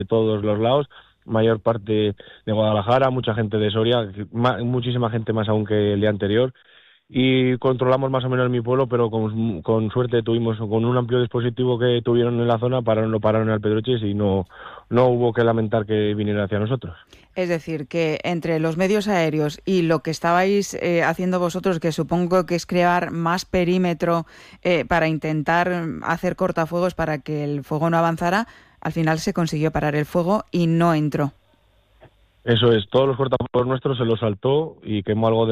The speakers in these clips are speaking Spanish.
de todos los lados, mayor parte de Guadalajara, mucha gente de Soria, muchísima gente más aún que el día anterior. Y controlamos más o menos mi pueblo, pero con suerte tuvimos, con un amplio dispositivo que tuvieron en la zona, lo pararon al Pedroches y no hubo que lamentar que viniera hacia nosotros. Es decir, que entre los medios aéreos y lo que estabais haciendo vosotros, que supongo que es crear más perímetro para intentar hacer cortafuegos para que el fuego no avanzara, al final se consiguió parar el fuego y no entró. Eso es, todos los cortafuegos nuestros se los saltó y quemó algo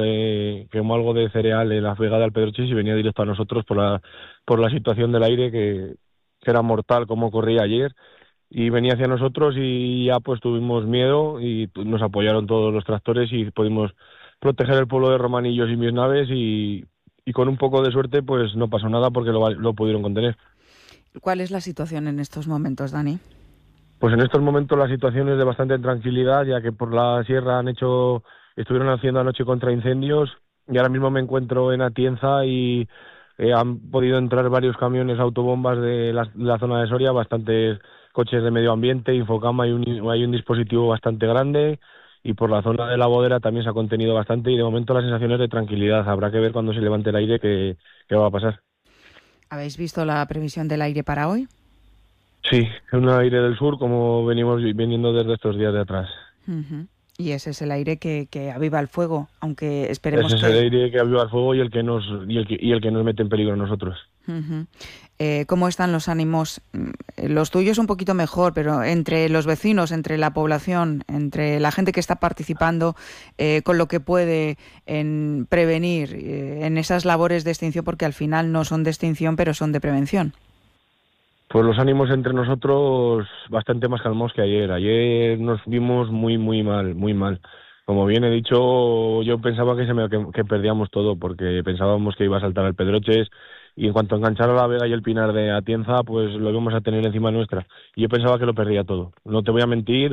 de cereal en la pegada al Pedroches y venía directo a nosotros por la situación del aire que era mortal como corría ayer, y venía hacia nosotros y ya pues tuvimos miedo y nos apoyaron todos los tractores y pudimos proteger el pueblo de Romanillos y mis naves y con un poco de suerte pues no pasó nada porque lo pudieron contener. ¿Cuál es la situación en estos momentos, Dani? Pues en estos momentos la situación es de bastante tranquilidad, ya que por la sierra estuvieron haciendo anoche contraincendios y ahora mismo me encuentro en Atienza y han podido entrar varios camiones autobombas de la zona de Soria, bastantes coches de medio ambiente, Infocama, hay un dispositivo bastante grande, y por la zona de la Bodera también se ha contenido bastante y de momento la sensación es de tranquilidad. Habrá que ver cuando se levante el aire qué va a pasar. ¿Habéis visto la previsión del aire para hoy? Sí, es un aire del sur como venimos viniendo desde estos días de atrás. Uh-huh. Y ese es el aire que aviva el fuego, aunque esperemos ese es el aire que aviva el fuego y el que nos mete en peligro a nosotros. Uh-huh. ¿Cómo están los ánimos? Los tuyos un poquito mejor, pero entre los vecinos, entre la población, entre la gente que está participando con lo que puede en prevenir en esas labores de extinción, porque al final no son de extinción, pero son de prevención. Pues los ánimos entre nosotros bastante más calmados que ayer. Ayer nos vimos muy mal, muy mal. Como bien he dicho, yo pensaba que perdíamos todo, porque pensábamos que iba a saltar el Pedroches y en cuanto enganchara la Vega y el Pinar de Atienza, pues lo íbamos a tener encima nuestra. Y yo pensaba que lo perdía todo. No te voy a mentir,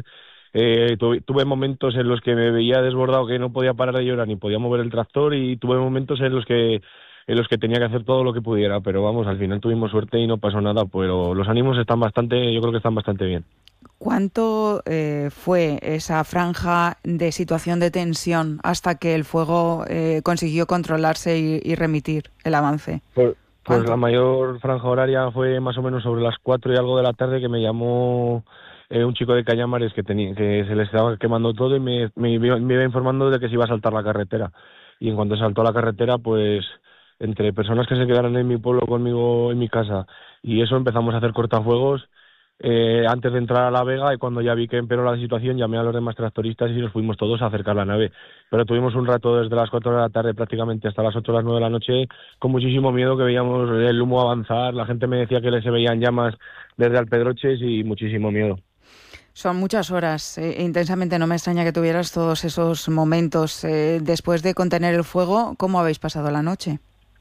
tuve momentos en los que me veía desbordado, que no podía parar de llorar ni podía mover el tractor, y tuve momentos en los que tenía que hacer todo lo que pudiera, pero vamos, al final tuvimos suerte y no pasó nada, pero los ánimos yo creo que están bastante bien. ¿Cuánto fue esa franja de situación de tensión hasta que el fuego consiguió controlarse y remitir el avance? Pues la mayor franja horaria fue más o menos sobre las 4 y algo de la tarde, que me llamó un chico de Cañamares que se les estaba quemando todo y me iba informando de que se iba a saltar la carretera. Y en cuanto saltó a la carretera, pues entre personas que se quedaron en mi pueblo conmigo en mi casa y eso, empezamos a hacer cortafuegos antes de entrar a la Vega, y cuando ya vi que empeoró la situación llamé a los demás tractoristas y nos fuimos todos a acercar la nave. Pero tuvimos un rato desde las 4 de la tarde prácticamente hasta las 8 o las 9 de la noche con muchísimo miedo, que veíamos el humo avanzar, la gente me decía que se veían llamas desde Alpedroches y muchísimo miedo. Son muchas horas, intensamente. No me extraña que tuvieras todos esos momentos. Después de contener el fuego, ¿cómo habéis pasado la noche?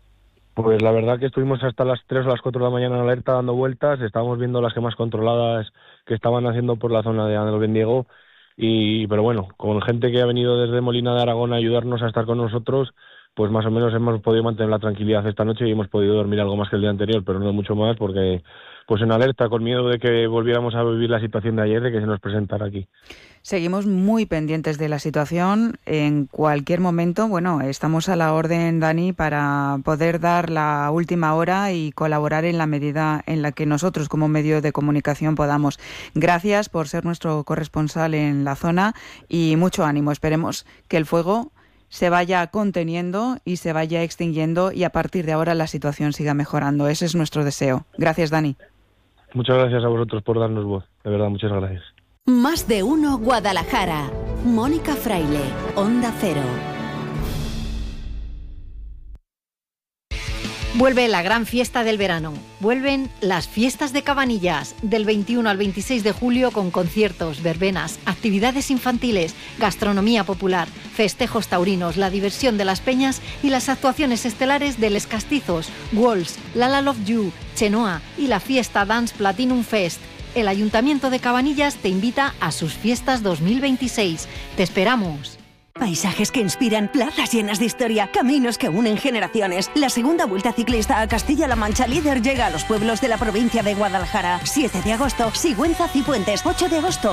Pues la verdad que estuvimos hasta las 3 o las 4 de la mañana en alerta dando vueltas, estábamos viendo las quemas controladas que estaban haciendo por la zona de Albendiego, pero bueno, con gente que ha venido desde Molina de Aragón a ayudarnos a estar con nosotros, pues más o menos hemos podido mantener la tranquilidad esta noche y hemos podido dormir algo más que el día anterior, pero no mucho más, porque pues en alerta, con miedo de que volviéramos a vivir la situación de ayer, de que se nos presentara aquí. Seguimos muy pendientes de la situación. En cualquier momento, bueno, estamos a la orden, Dani, para poder dar la última hora y colaborar en la medida en la que nosotros, como medio de comunicación, podamos. Gracias por ser nuestro corresponsal en la zona y mucho ánimo. Esperemos que el fuego se vaya conteniendo y se vaya extinguiendo y a partir de ahora la situación siga mejorando. Ese es nuestro deseo. Gracias, Dani. Muchas gracias a vosotros por darnos voz. De verdad, muchas gracias. Más de uno Guadalajara. Mónica Fraile, Onda Cero. Vuelve la gran fiesta del verano. Vuelven las fiestas de Cabanillas, del 21 al 26 de julio, con conciertos, verbenas, actividades infantiles, gastronomía popular, festejos taurinos, la diversión de las peñas y las actuaciones estelares de Les Castizos, Walls, Lala Love You, Chenoa y la fiesta Dance Platinum Fest. El Ayuntamiento de Cabanillas te invita a sus fiestas 2026. ¡Te esperamos! Paisajes que inspiran, plazas llenas de historia, caminos que unen generaciones. La segunda Vuelta Ciclista a Castilla-La Mancha Líder llega a los pueblos de la provincia de Guadalajara. 7 de agosto, Sigüenza, Cifuentes. 8 de agosto,